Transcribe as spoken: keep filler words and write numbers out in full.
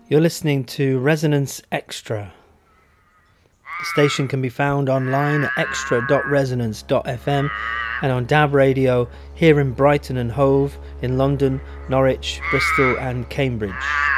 You're listening to Resonance Extra. The station can be found online at extra dot resonance dot f m and on D A B Radio here in Brighton and Hove, in London, Norwich, Bristol and Cambridge.